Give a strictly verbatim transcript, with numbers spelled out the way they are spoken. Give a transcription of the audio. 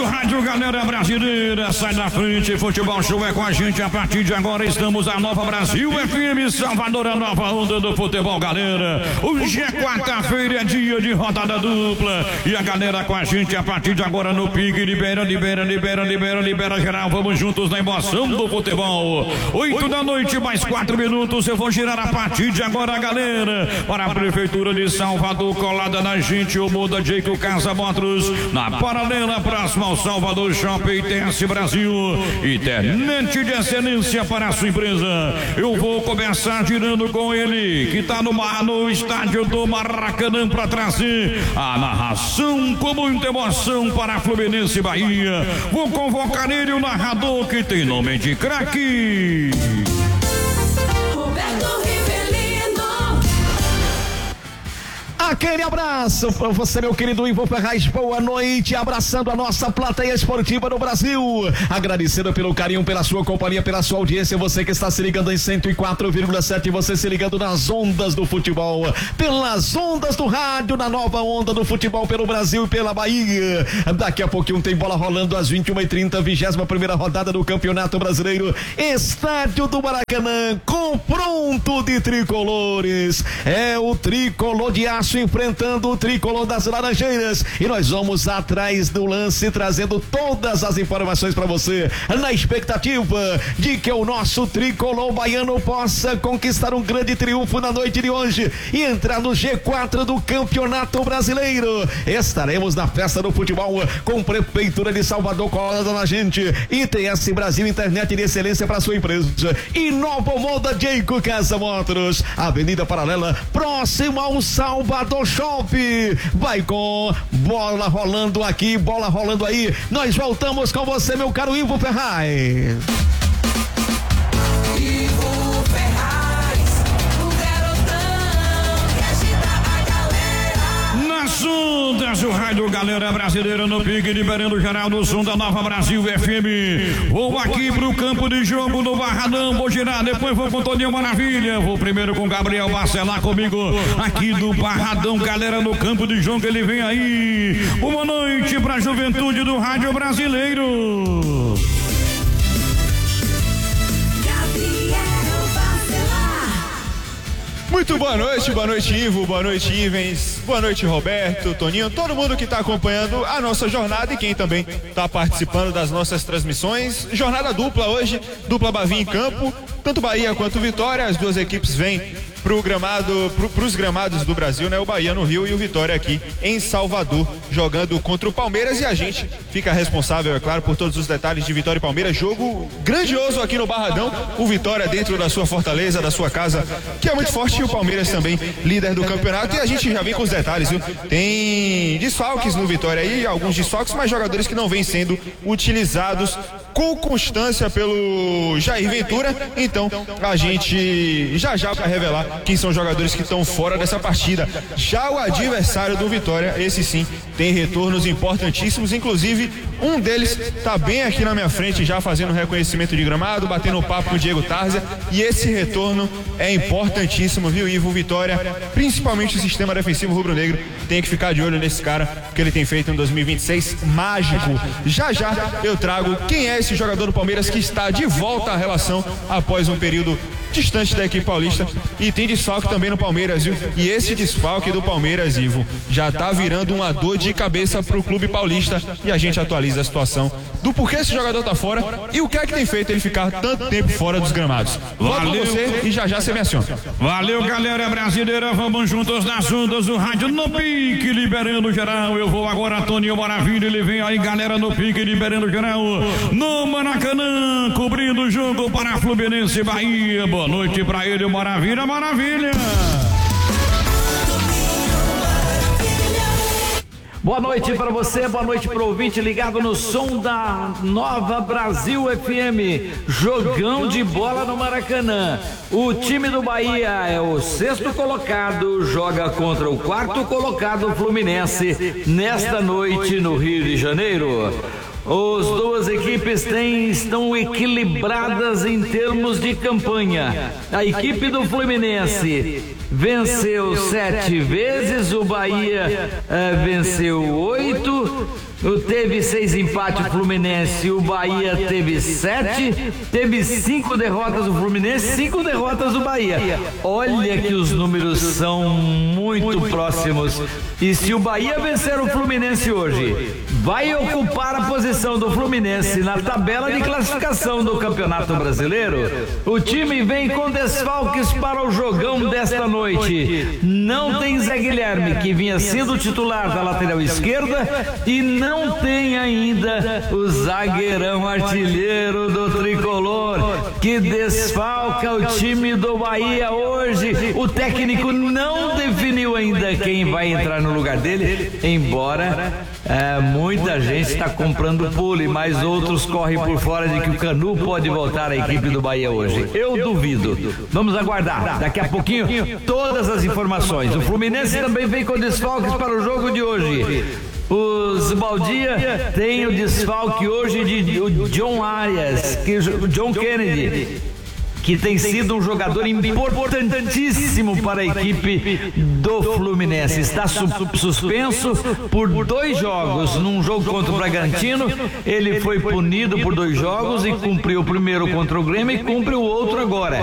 rádio, galera brasileira, sai da frente, futebol show é com a gente, a partir de agora estamos a Nova Brasil F M, Salvador, a nova onda do futebol, galera. Hoje é quarta-feira, é dia de rodada dupla, e a galera com a gente a partir de agora no pique, libera, libera, libera, libera, libera geral, vamos juntos na emoção do futebol. Oito da noite, mais quatro minutos, eu vou girar a partir de agora, galera, para a Prefeitura de Salvador, colada na gente, o Muda Jeico Casa Motors, na paralela próxima ao Salvador Shopping, T S Brasil, internet de excelência para a sua empresa. Eu vou começar girando com ele, que está no, no estádio do Maracanã, para trazer a narração com muita emoção para a Fluminense Bahia. Vou convocar ele, o narrador que tem nome de craque. Aquele abraço para você, meu querido Ivo Ferraz, boa noite, abraçando a nossa plateia esportiva do Brasil, agradecendo pelo carinho, pela sua companhia, pela sua audiência, você que está se ligando em cento e quatro vírgula sete, você se ligando nas ondas do futebol, pelas ondas do rádio, na nova onda do futebol pelo Brasil e pela Bahia. Daqui a pouquinho tem bola rolando às vinte e uma e trinta, vigésima primeira rodada do Campeonato Brasileiro, estádio do Maracanã, confronto de tricolores, é o tricolor de aço enfrentando o tricolor das Laranjeiras, e nós vamos atrás do lance trazendo todas as informações para você, na expectativa de que o nosso tricolor baiano possa conquistar um grande triunfo na noite de hoje e entrar no G quatro do Campeonato Brasileiro. Estaremos na festa do futebol com Prefeitura de Salvador colada na gente, e T S Brasil, internet de excelência para sua empresa, e Nova Moda Jeico Casa Motors, Avenida Paralela, próximo ao Salvador do Shopping. Vai com bola rolando aqui, bola rolando aí. Nós voltamos com você, meu caro Ivo Ferraz. Ivo Ferraz, o garotão que agita a galera. Nas ondas do rádio, galera brasileira, no pique, liberando geral no som da Nova Brasil F M. Vou aqui pro campo de jogo do Barradão, vou girar, depois vou com Toninho Maravilha. Vou primeiro com Gabriel Barcelar comigo aqui do Barradão, galera, no campo de jogo, ele vem aí. Boa noite pra juventude do rádio brasileiro. Muito boa noite, boa noite Ivo, boa noite Ivens, boa noite Roberto, Toninho, todo mundo que está acompanhando a nossa jornada e quem também está participando das nossas transmissões. Jornada dupla hoje, dupla Bavi em campo, tanto Bahia quanto Vitória, as duas equipes vêm pro gramado, pro, pros gramados do Brasil, né? O Bahia no Rio e o Vitória aqui em Salvador, jogando contra o Palmeiras, e a gente fica responsável, é claro, por todos os detalhes de Vitória e Palmeiras. Jogo grandioso aqui no Barradão, o Vitória dentro da sua fortaleza, da sua casa, que é muito forte, e o Palmeiras também líder do campeonato, e a gente já vem com os detalhes, viu? Tem desfalques no Vitória aí, alguns desfalques, mas jogadores que não vêm sendo utilizados com constância pelo Jair Ventura, então a gente já já vai revelar quem são os jogadores que estão fora dessa partida. Já o adversário do Vitória, esse sim, tem retornos importantíssimos, inclusive um deles tá bem aqui na minha frente, já fazendo reconhecimento de gramado, batendo papo com o Diego Tarzia, e esse retorno é importantíssimo, viu, Ivo? Vitória, principalmente o sistema defensivo rubro-negro, tem que ficar de olho nesse cara, porque ele tem feito um dois mil e vinte e seis mágico. Já já eu trago quem é esse jogador do Palmeiras que está de volta à relação após um período distante da equipe paulista, e tem desfalque também no Palmeiras, viu? E esse desfalque do Palmeiras, Ivo, já tá virando uma dor de cabeça pro clube paulista, e a gente atualiza a situação do porquê esse jogador tá fora e o que é que tem feito ele ficar tanto tempo fora dos gramados. Volto com você e já já você me aciona. Valeu, galera brasileira, vamos juntos nas ondas do rádio, no pique, liberando geral. Eu vou agora, Toninho Maravilha, ele vem aí, galera, no pique, liberando geral, no Maracanã, cobrindo o jogo para a Fluminense Bahia. Boa noite pra ele, Maravilha, Maravilha. Boa noite para você, boa noite pro ouvinte ligado no som da Nova Brasil F M. Jogão de bola no Maracanã. O time do Bahia é o sexto colocado, joga contra o quarto colocado Fluminense nesta noite no Rio de Janeiro. As duas equipes têm, estão equilibradas em termos de campanha. A equipe do Fluminense venceu sete vezes, o Bahia eh, venceu oito. Teve seis empates o Fluminense, o Bahia teve sete, teve cinco derrotas o Fluminense, cinco derrotas o Bahia. Olha que os números são muito próximos. E se o Bahia vencer o Fluminense hoje, vai ocupar a posição do Fluminense na tabela de classificação do Campeonato Brasileiro. O time vem com desfalques para o jogão desta noite. Não tem Zé Guilherme, que vinha sendo titular da lateral esquerda, e não Não tem ainda o zagueirão artilheiro do tricolor, que desfalca o time do Bahia hoje. O técnico não definiu ainda quem vai entrar no lugar dele, embora é, muita gente está comprando pule, mas outros correm por fora de que o Canu pode voltar à equipe do Bahia hoje. Eu duvido. Vamos aguardar. Daqui a pouquinho, todas as informações. O Fluminense também vem com desfalques para o jogo de hoje. Os Baldia tem o desfalque hoje de o John Arias, que, o John Kennedy, que tem sido um jogador importantíssimo para a equipe do Fluminense. Está su suspenso por dois jogos. Num jogo contra o Bragantino, ele foi punido por dois jogos e cumpriu o primeiro contra o Grêmio e cumpre o outro agora.